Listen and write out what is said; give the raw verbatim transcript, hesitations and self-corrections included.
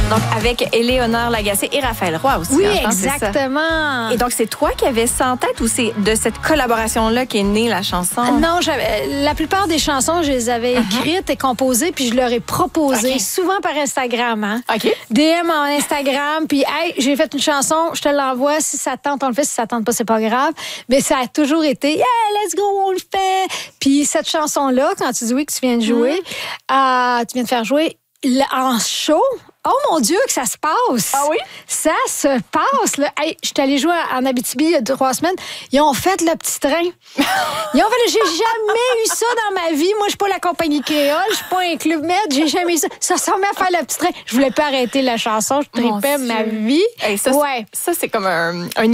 Donc, avec Éléonore Lagacé et Raphaël Roy aussi. Oui, hein, je pense que c'est ça. exactement. Et donc, c'est toi qui avais ça en tête ou c'est de cette collaboration-là qu'est née la chanson? Non, j'avais, la plupart des chansons, je les avais écrites et composées, puis je leur ai proposé, Ok. souvent par Instagram. Hein? OK. D M en Instagram, puis hey, j'ai fait une chanson, je te l'envoie, si ça tente, on le fait, si ça tente pas, c'est pas grave. Mais ça a toujours été, yeah, let's go, on le fait. Puis cette chanson-là, quand tu dis oui, que tu viens de jouer, euh, tu viens de faire jouer l- en show. Oh mon Dieu, que ça se passe! Ah oui? Ça se passe, là. Hey, je suis allée jouer en Abitibi il y a trois semaines. Ils ont fait le petit train. Ils ont fait le... J'ai jamais eu ça dans ma vie. Moi, je suis pas la compagnie créole, je suis pas un club med, j'ai jamais eu ça. Ça ressemblait à faire le petit train. Je voulais pas arrêter la chanson, je Mon tripais ma Dieu. vie. Hey, ça, ouais. ça c'est comme un, un